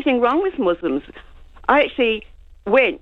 anything wrong with Muslims. I actually went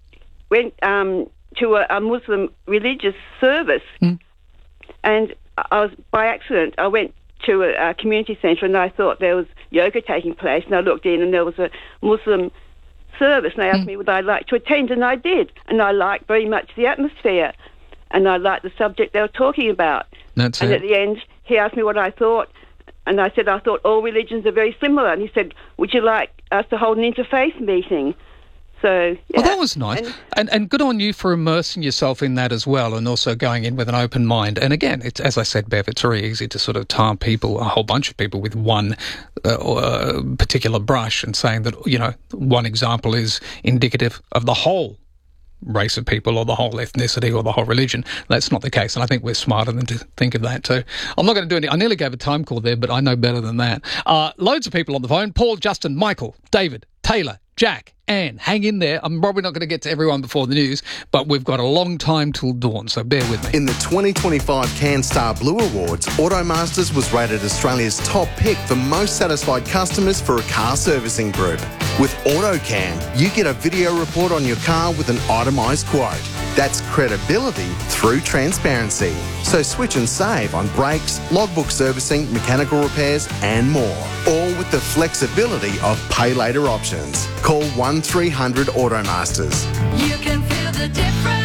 to a Muslim religious service, and I was by accident. I went to a community centre, and I thought there was yoga taking place, and I looked in, and there was a Muslim service, and they asked me would I like to attend, and I did, and I liked very much the atmosphere, and I liked the subject they were talking about. That's and it. At the end, he asked me what I thought, and I said I thought all religions are very similar, and he said, would you like us to hold an interfaith meeting? So, yeah. Well, that was nice. And good on you for immersing yourself in that as well, and also going in with an open mind. And again, it's, as I said, Bev, it's very easy to sort of tar people, a whole bunch of people, with one particular brush, and saying that, you know, one example is indicative of the whole race of people or the whole ethnicity or the whole religion. That's not the case, and I think we're smarter than to think of that too. I'm not going to do any. I nearly gave a time call there, but I know better than that. Loads of people on the phone. Paul, Justin, Michael, David, Taylor, Jack, Anne, hang in there. I'm probably not going to get to everyone before the news, but we've got a long time till dawn, so bear with me. In the 2025 CanStar Blue Awards, Automasters was rated Australia's top pick for most satisfied customers for a car servicing group. With AutoCam, you get a video report on your car with an itemised quote. That's credibility through transparency. So switch and save on brakes, logbook servicing, mechanical repairs and more. All with the flexibility of pay later options. Call 1300 Automasters. You can feel the difference.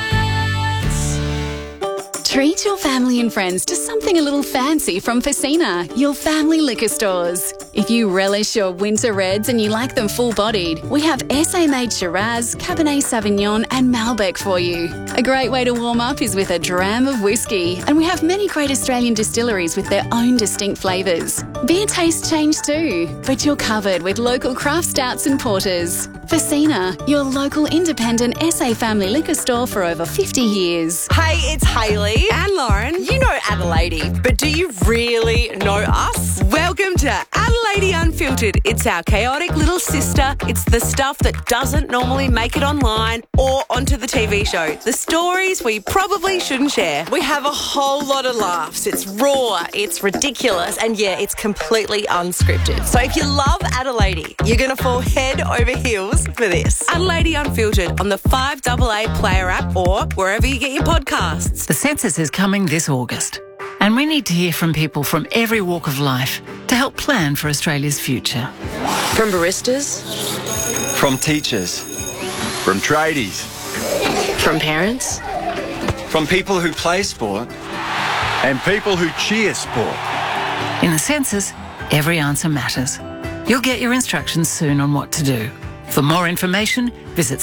Treat your family and friends to something a little fancy from Facina, your family liquor stores. If you relish your winter reds and you like them full-bodied, we have SA-made Shiraz, Cabernet Sauvignon and Malbec for you. A great way to warm up is with a dram of whiskey, and we have many great Australian distilleries with their own distinct flavours. Beer tastes change too, but you're covered with local craft stouts and porters. Facina, your local independent SA family liquor store for over 50 years. Hey, it's Hayley and Lauren. You know Adelaide, but do you really know us? Welcome to Adelaide Unfiltered. It's our chaotic little sister. It's the stuff that doesn't normally make it online or onto the TV show. The stories we probably shouldn't share. We have a whole lot of laughs. It's raw, it's ridiculous, and yeah, it's completely unscripted. So if you love Adelaide, you're going to fall head over heels for this. Adelaide Unfiltered on the 5AA Player app or wherever you get your podcasts. The census is coming this August, and we need to hear from people from every walk of life to help plan for Australia's future. From baristas, From teachers, from tradies, from parents, from people who play sport, and people who cheer sport. In the census, every answer matters. You'll get your instructions soon on what to do. For more information, visit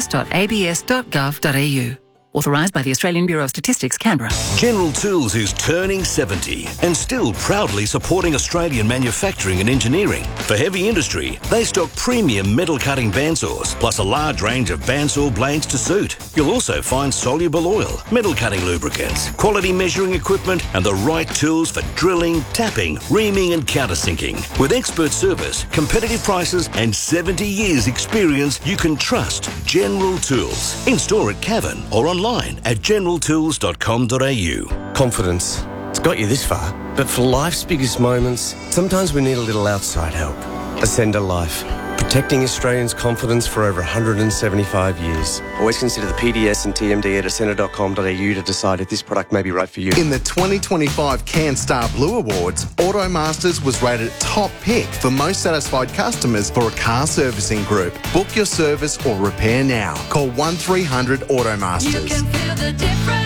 census.abs.gov.au. Authorised by the Australian Bureau of Statistics, Canberra. General Tools is turning 70 and still proudly supporting Australian manufacturing and engineering. For heavy industry, they stock premium metal cutting bandsaws, plus a large range of bandsaw blades to suit. You'll also find soluble oil, metal cutting lubricants, quality measuring equipment, and the right tools for drilling, tapping, reaming, and countersinking. With expert service, competitive prices, and 70 years experience, you can trust General Tools. In store at Cavan or online at generaltools.com.au. Confidence. It's got you this far, but for life's biggest moments, sometimes we need a little outside help. Ascender Life. Protecting Australians' confidence for over 175 years. Always consider the PDS and TMD at ascender.com.au to decide if this product may be right for you. In the 2025 CanStar Blue Awards, Automasters was rated top pick for most satisfied customers for a car servicing group. Book your service or repair now. Call 1300 Automasters. You can feel the difference.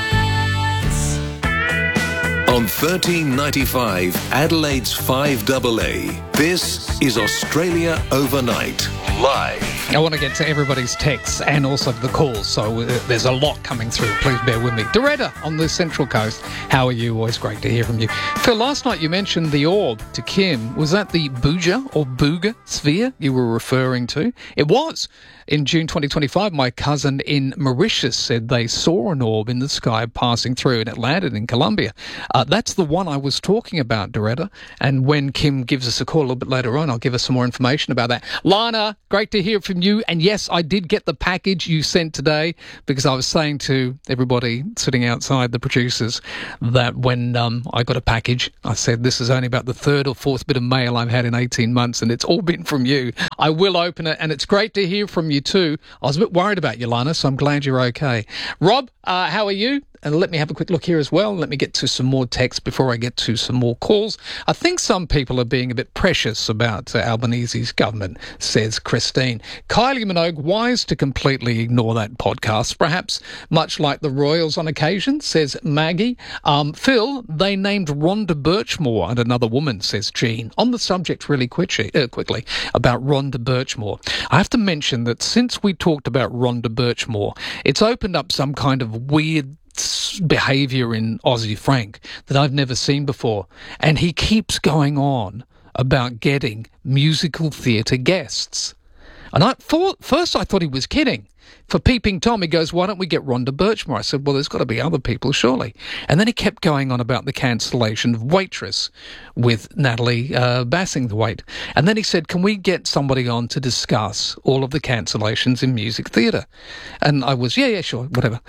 On 1395 Adelaide's 5AA, this is Australia Overnight, live. I want to get to everybody's texts and also the calls, so there's a lot coming through. Please bear with me. Doretta on the Central Coast, how are you? Always great to hear from you. Phil, last night you mentioned the orb to Kim. Was that the Booja or Booga sphere you were referring to? It was. In June 2025, my cousin in Mauritius said they saw an orb in the sky passing through and it landed in Colombia. That's the one I was talking about, Doretta. And when Kim gives us a call a little bit later on, I'll give us some more information about that. Lana, great to hear from from you. And yes, I did get the package you sent today, because I was saying to everybody sitting outside, the producers, that when I got a package, I said, this is only about the third or fourth bit of mail I've had in 18 months, and it's all been from you. I will open it, and it's great to hear from you too. I was a bit worried about you, Lana, so I'm glad you're okay. Rob, how are you? And let me have a quick look here as well. Let me get to some more text before I get to some more calls. I think some people are being a bit precious about Albanese's government, says Christine. Kylie Minogue, wise to completely ignore that podcast, perhaps much like the Royals on occasion, says Maggie. Phil, they named Rhonda Birchmore and another woman, says Jean. On the subject really quickly about Rhonda Birchmore, I have to mention that since we talked about Rhonda Birchmore, it's opened up some kind of weird behaviour in Aussie Frank that I've never seen before, and he keeps going on about getting musical theatre guests. And first I thought he was kidding. For Peeping Tom, he goes, why don't we get Rhonda Birchmore? I said, well, there's got to be other people, surely. And then he kept going on about the cancellation of Waitress with Natalie Bassingthwaite. And then he said, can we get somebody on to discuss all of the cancellations in music theatre? And I was, yeah, sure, whatever.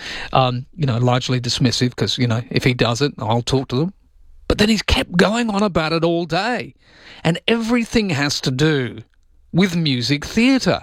Largely dismissive, because, if he does it, I'll talk to them. But then he's kept going on about it all day. And everything has to do with music theatre.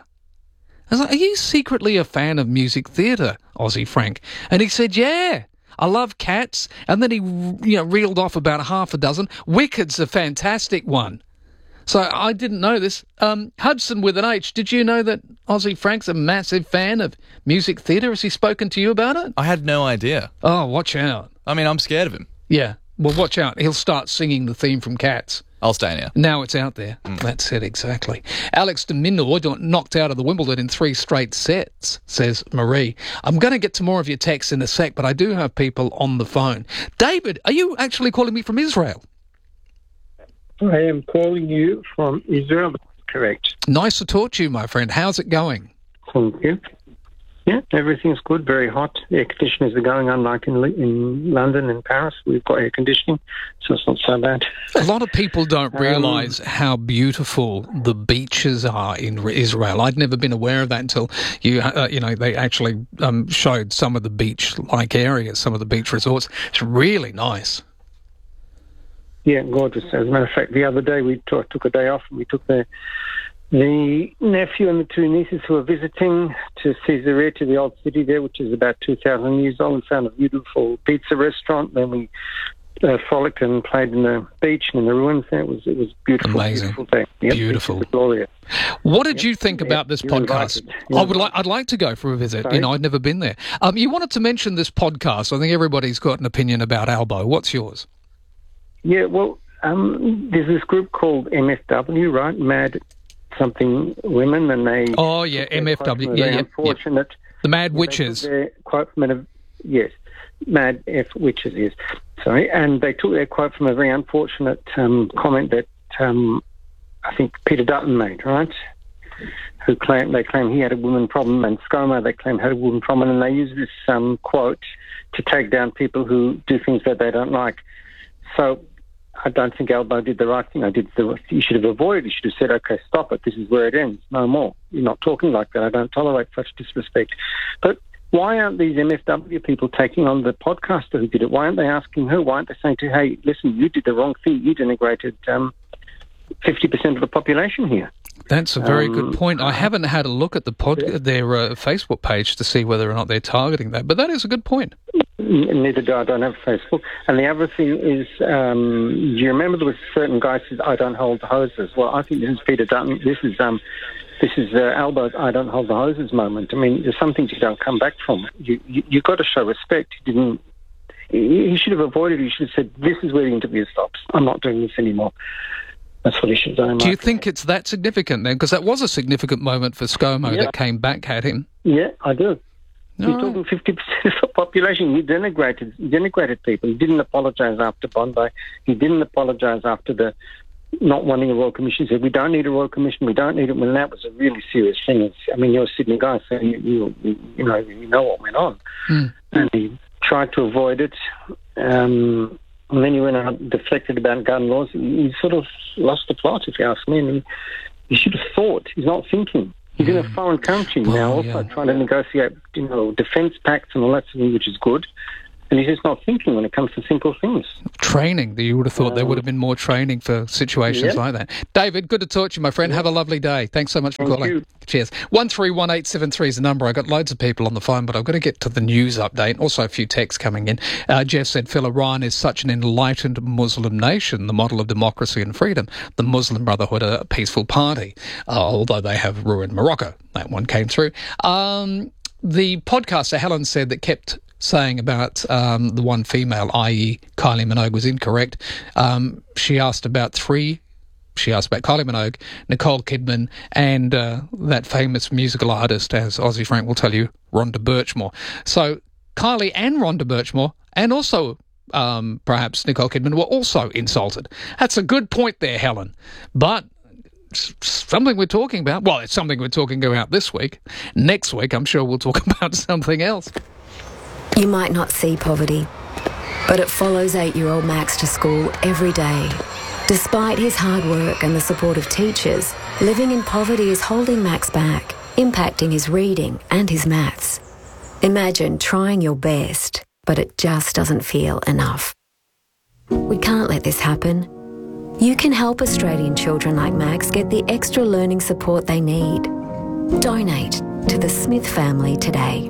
I was like, are you secretly a fan of music theatre, Aussie Frank? And he said, yeah, I love Cats. And then he reeled off about half a dozen. Wicked's a fantastic one. So I didn't know this. Hudson with an H, did you know that Aussie Frank's a massive fan of music theatre? Has he spoken to you about it? I had no idea. Oh, watch out. I mean, I'm scared of him. Yeah, well, watch out. He'll start singing the theme from Cats. I'll stay now. Now it's out there. That's it, exactly. Alex de Mindor got knocked out of the Wimbledon in 3 straight sets, says Marie. I'm going to get to more of your texts in a sec, but I do have people on the phone. David, are you actually calling me from Israel? I am calling you from Israel, correct. Nice to talk to you, my friend. How's it going? Thank you. Yeah, everything's good, very hot. Air conditioners are going on like in London and Paris. We've got air conditioning, so it's not so bad. A lot of people don't realise how beautiful the beaches are in Israel. I'd never been aware of that until they actually showed some of the beach-like areas, some of the beach resorts. It's really nice. Yeah, gorgeous. As a matter of fact, the other day we took a day off and we took the nephew and the 2 nieces who were visiting to Caesarea, to the old city there, which is about 2,000 years old, and found a beautiful pizza restaurant. Then we frolicked and played in the beach and in the ruins there. It was beautiful. Amazing. Beautiful day. Yep, beautiful. Glorious. What did you think about this podcast? I'd like to go for a visit. Sorry? I'd never been there. You wanted to mention this podcast. I think everybody's got an opinion about Albo. What's yours? Yeah, well, there's this group called MFW, right? Mad something women, and they... Oh, yeah, MFW. Yeah. Unfortunate. The Mad Witches. Their quote from yes, Mad F Witches, yes. Sorry. And they took their quote from a very unfortunate comment that I think Peter Dutton made, right? They claim he had a woman problem, and ScoMo, they claim, had a woman problem, and they use this quote to take down people who do things that they don't like. So I don't think Albo did the right thing. You should have avoided. You should have said, okay, stop it. This is where it ends. No more. You're not talking like that. I don't tolerate such disrespect. But why aren't these MFW people taking on the podcaster who did it? Why aren't they asking her? Why aren't they saying to her, hey, listen, you did the wrong thing. You denigrated 50% of the population here. That's a very good point. I haven't had a look at their Facebook page to see whether or not they're targeting that, but that is a good point. Neither do I. don't have Facebook. And the other thing is, do you remember there was a certain guy who says, I don't hold the hoses? Well, I think this is Peter Dutton. This is Albo's I don't hold the hoses moment. I mean, there's some things you don't come back from. You've got to show respect. He should have avoided it. He should have said, this is where the interview stops. I'm not doing this anymore. That's what he should have done. Do you think it's that significant then? Because that was a significant moment for ScoMo that came back at him. Yeah, I do. You're talking 50% of the population. He denigrated people. He didn't apologise after Bondi. He didn't apologise after the not wanting a Royal Commission. He said, we don't need a Royal Commission. We don't need it. When that was a really serious thing. You're a Sydney guy, so you know what went on. And he tried to avoid it. And then he went out deflected about gun laws. He sort of lost the plot, if you ask me. And he should have thought. He's not thinking. He's in a foreign country now, also trying to negotiate, defence pacts and all that sort of thing, which is good. And he's just not thinking when it comes to simple things. Training. You would have thought there would have been more training for situations like that. David, good to talk to you, my friend. Have a lovely day. Thanks so much for calling. You. Cheers. 131873 is the number. I got loads of people on the phone, but I've got to get to the news update. Also a few texts coming in. Jeff said, Phil, Iran is such an enlightened Muslim nation, the model of democracy and freedom. The Muslim Brotherhood are a peaceful party, although they have ruined Morocco. That one came through. The podcaster, Helen, said that kept saying about the one female, i.e. Kylie Minogue, was incorrect. She asked about Kylie Minogue, Nicole Kidman, and that famous musical artist, as Aussie Frank will tell you, Rhonda Birchmore. So Kylie and Rhonda Birchmore, and also perhaps Nicole Kidman, were also insulted. That's a good point there, Helen. But something we're talking about. Well, it's something we're talking about this week. Next week, I'm sure we'll talk about something else. You might not see poverty, but it follows 8-year-old Max to school every day. Despite his hard work and the support of teachers, living in poverty is holding Max back, impacting his reading and his maths. Imagine trying your best, but it just doesn't feel enough. We can't let this happen. You can help Australian children like Max get the extra learning support they need. Donate to the Smith family today.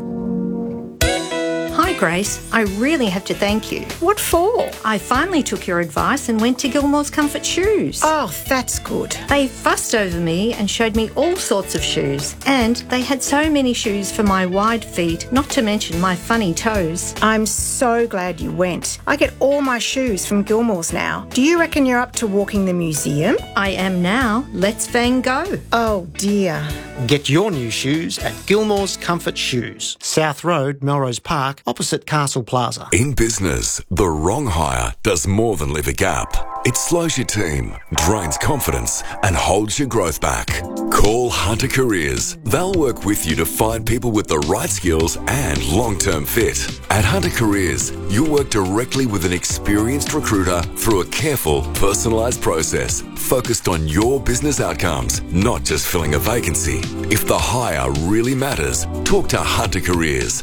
Hi Grace, I really have to thank you. What for? I finally took your advice and went to Gilmore's Comfort Shoes. Oh, that's good. They fussed over me and showed me all sorts of shoes. And they had so many shoes for my wide feet, not to mention my funny toes. I'm so glad you went. I get all my shoes from Gilmore's now. Do you reckon you're up to walking the museum? I am now. Let's Van Gogh. Oh dear. Get your new shoes at Gilmore's Comfort Shoes, South Road, Melrose Park, opposite Castle Plaza. In business, the wrong hire does more than leave a gap. It slows your team, drains confidence, and holds your growth back. Call Hunter Careers. They'll work with you to find people with the right skills and long-term fit. At Hunter Careers, you'll work directly with an experienced recruiter through a careful, personalised process focused on your business outcomes, not just filling a vacancy. If the hire really matters, talk to Hunter Careers.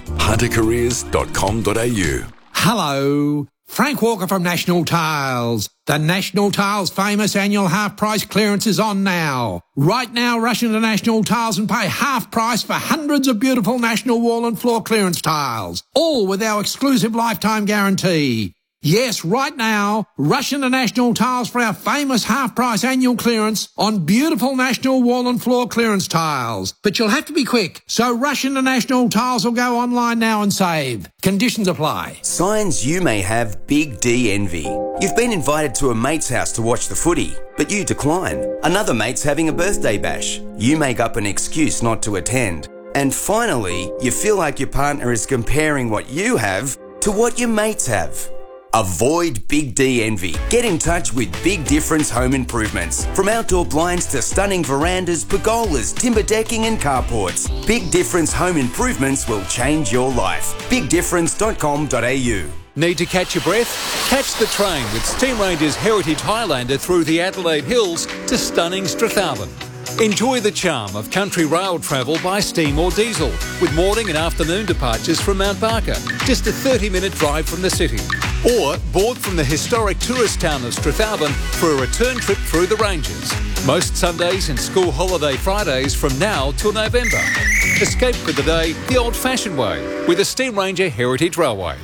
huntercareers.com.au. Hello, Frank Walker from National Tiles. The National Tiles famous annual half-price clearance is on now. Right now, rush into National Tiles and pay half price for hundreds of beautiful National wall and floor clearance tiles, all with our exclusive lifetime guarantee. Yes, right now, rush into National Tiles for our famous half-price annual clearance on beautiful National wall and floor clearance tiles. But you'll have to be quick, so rush into National Tiles or go online now and save. Conditions apply. Signs you may have Big D envy. You've been invited to a mate's house to watch the footy, but you decline. Another mate's having a birthday bash. You make up an excuse not to attend. And finally, you feel like your partner is comparing what you have to what your mates have. Avoid Big D envy. Get in touch with Big Difference Home Improvements. From outdoor blinds to stunning verandas, pergolas, timber decking and carports, Big Difference Home Improvements will change your life. BigDifference.com.au. Need to catch your breath? Catch the train with Steam Ranger's Heritage Highlander through the Adelaide Hills to stunning Strathallan. Enjoy the charm of country rail travel by steam or diesel, with morning and afternoon departures from Mount Barker, just a 30-minute drive from the city. Or board from the historic tourist town of Strathallan for a return trip through the ranges. Most Sundays and school holiday Fridays from now till November. Escape for the day the old-fashioned way with the Steam Ranger Heritage Railway.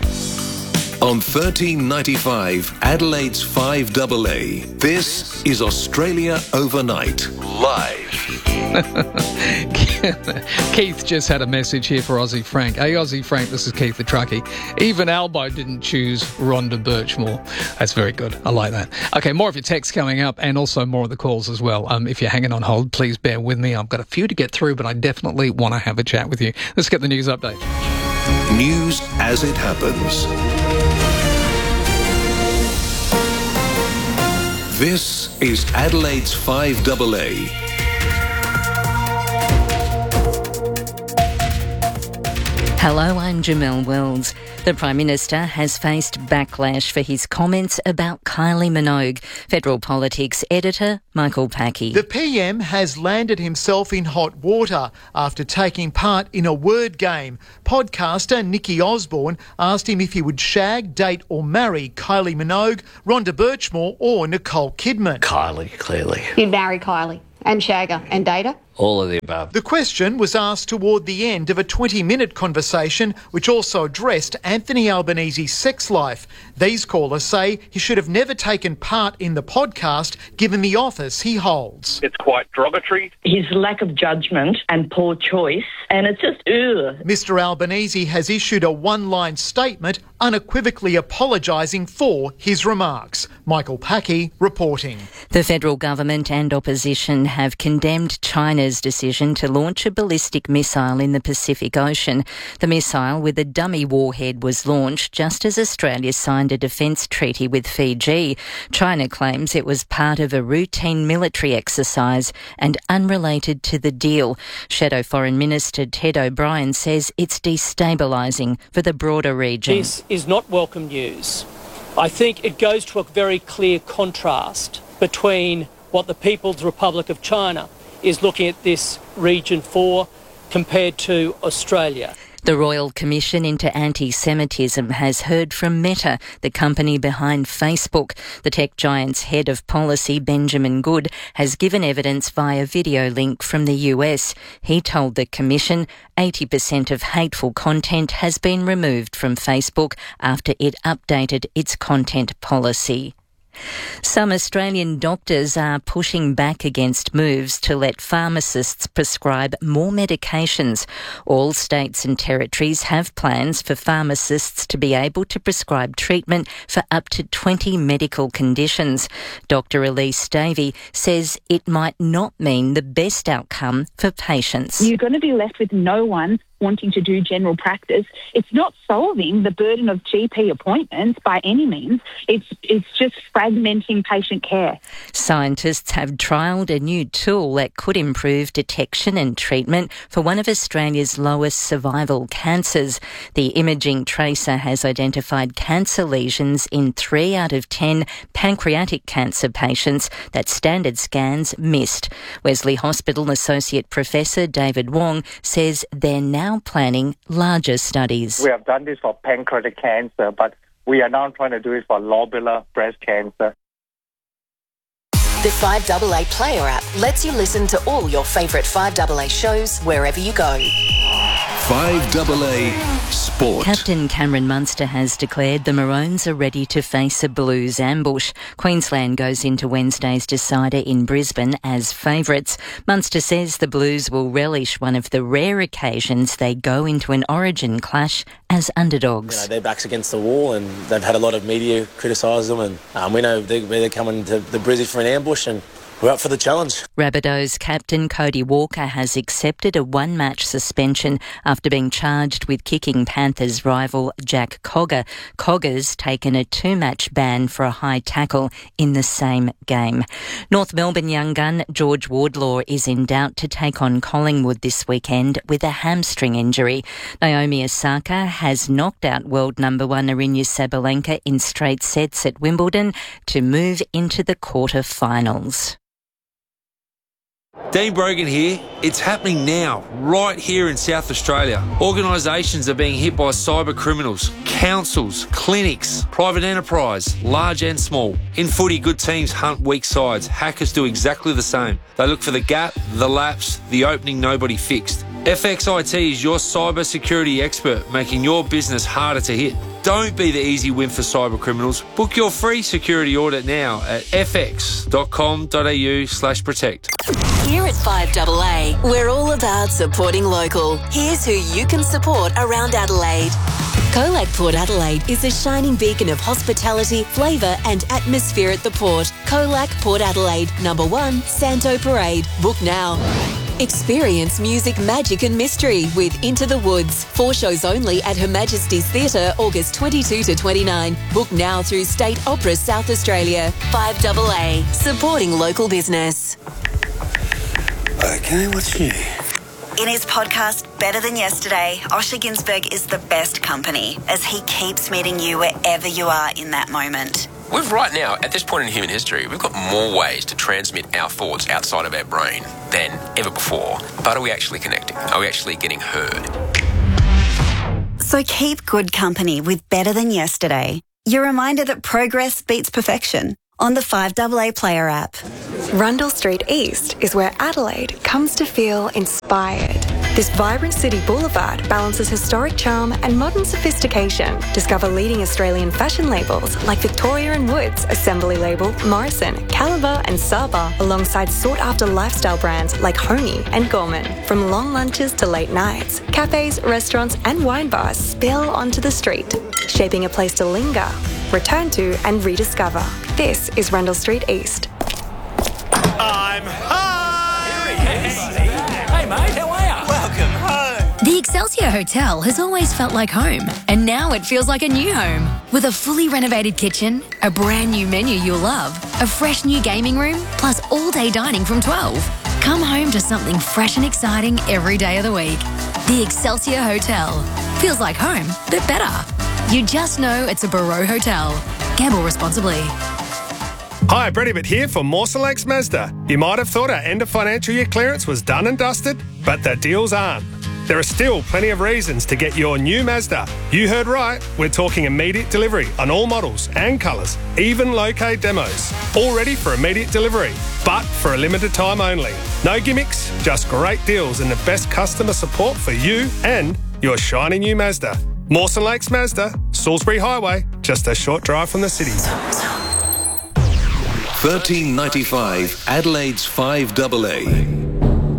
On 1395 Adelaide's 5AA, this is Australia Overnight, live. Keith just had a message here for Aussie Frank. Hey, Aussie Frank, this is Keith the Truckie. Even Albo didn't choose Rhonda Birchmore. That's very good. I like that. Okay, more of your texts coming up and also more of the calls as well. If you're hanging on hold, please bear with me. I've got a few to get through, but I definitely want to have a chat with you. Let's get the news update. News as it happens. This is Adelaide's 5AA. Hello, I'm Jamelle Wells. The Prime Minister has faced backlash for his comments about Kylie Minogue. Federal Politics editor Michael Packey. The PM has landed himself in hot water after taking part in a word game. Podcaster Nikki Osborne asked him if he would shag, date or marry Kylie Minogue, Rhonda Birchmore or Nicole Kidman. Kylie, clearly. You'd marry Kylie and shag her and date her? All of the above. The question was asked toward the end of a 20-minute conversation which also addressed Anthony Albanese's sex life. These callers say he should have never taken part in the podcast given the office he holds. It's quite derogatory. His lack of judgment and poor choice, and it's just, ugh. Mr Albanese has issued a one-line statement unequivocally apologising for his remarks. Michael Packey reporting. The federal government and opposition have condemned China's decision to launch a ballistic missile in the Pacific Ocean. The missile with a dummy warhead was launched just as Australia signed a defence treaty with Fiji. China claims it was part of a routine military exercise and unrelated to the deal. Shadow Foreign Minister Ted O'Brien says it's destabilising for the broader region. This is not welcome news. I think it goes to a very clear contrast between what the People's Republic of China is looking at this region for compared to Australia. The Royal Commission into Anti-Semitism has heard from Meta, the company behind Facebook. The tech giant's head of policy, Benjamin Good, has given evidence via video link from the US. He told the Commission 80% of hateful content has been removed from Facebook after it updated its content policy. Some Australian doctors are pushing back against moves to let pharmacists prescribe more medications. All states and territories have plans for pharmacists to be able to prescribe treatment for up to 20 medical conditions. Dr Elise Davey says it might not mean the best outcome for patients. You're going to be left with no one wanting to do general practice. It's not solving the burden of GP appointments by any means. It's just fragmenting patient care. Scientists have trialled a new tool that could improve detection and treatment for one of Australia's lowest survival cancers. The imaging tracer has identified cancer lesions in 3 out of 10 pancreatic cancer patients that standard scans missed. Wesley Hospital Associate Professor David Wong says they're now planning larger studies. We have done this for pancreatic cancer, but we are now trying to do it for lobular breast cancer. The 5AA Player app lets you listen to all your favourite 5AA shows wherever you go. 5AA Sport. Captain Cameron Munster has declared the Maroons are ready to face a Blues ambush. Queensland goes into Wednesday's decider in Brisbane as favourites. Munster says the Blues will relish one of the rare occasions they go into an Origin clash as underdogs. Their back's against the wall and they've had a lot of media criticise them, and we know they're coming to the Brizzy for an ambush, and we're up for the challenge. Rabbitohs captain Cody Walker has accepted a one-match suspension after being charged with kicking Panthers rival Jack Cogger. Cogger's taken a 2-match ban for a high tackle in the same game. North Melbourne young gun George Wardlaw is in doubt to take on Collingwood this weekend with a hamstring injury. Naomi Osaka has knocked out world number 1 Aryna Sabalenka in straight sets at Wimbledon to move into the quarter-finals. Dean Brogan here. It's happening now, right here in South Australia. Organisations are being hit by cyber criminals, councils, clinics, private enterprise, large and small. In footy, good teams hunt weak sides. Hackers do exactly the same. They look for the gap, the lapse, the opening nobody fixed. FXIT is your cyber security expert, making your business harder to hit. Don't be the easy win for cyber criminals. Book your free security audit now at fx.com.au/protect. Here at 5AA, we're all about supporting local. Here's who you can support around Adelaide. Colac Port Adelaide is a shining beacon of hospitality, flavour and atmosphere at the port. Colac Port Adelaide, number 1, Santo Parade. Book now. Experience music, magic and mystery with Into the Woods. 4 shows only at Her Majesty's Theatre, August 22 to 29. Book now through State Opera South Australia. 5AA, supporting local business. Okay, what's new? In his podcast, Better Than Yesterday, Osher Günsberg is the best company as he keeps meeting you wherever you are in that moment. We've right now, at this point in human history, we've got more ways to transmit our thoughts outside of our brain than ever before. But are we actually connecting? Are we actually getting heard? So keep good company with Better Than Yesterday. Your reminder that progress beats perfection on the 5AA Player app. Rundle Street East is where Adelaide comes to feel inspired. This vibrant city boulevard balances historic charm and modern sophistication. Discover leading Australian fashion labels like Victoria & Woods, Assembly Label, Morrison, Caliber and Saba, alongside sought-after lifestyle brands like Honey and Gorman. From long lunches to late nights, cafes, restaurants and wine bars spill onto the street, shaping a place to linger, return to and rediscover. This is Rundle Street East. I'm home! Hey mate, how are you? Welcome home! The Excelsior Hotel has always felt like home, and now it feels like a new home. With a fully renovated kitchen, a brand new menu you'll love, a fresh new gaming room, plus all-day dining from 12. Come home to something fresh and exciting every day of the week. The Excelsior Hotel. Feels like home, but better. You just know it's a Barreau Hotel. Gamble responsibly. Hi, Brett Ibbott here for Mawson Lakes Mazda. You might have thought our end of financial year clearance was done and dusted, but the deals aren't. There are still plenty of reasons to get your new Mazda. You heard right, we're talking immediate delivery on all models and colours, even low-K demos. All ready for immediate delivery, but for a limited time only. No gimmicks, just great deals and the best customer support for you and your shiny new Mazda. Mawson Lakes Mazda, Salisbury Highway, just a short drive from the city. 1395 Adelaide's 5AA.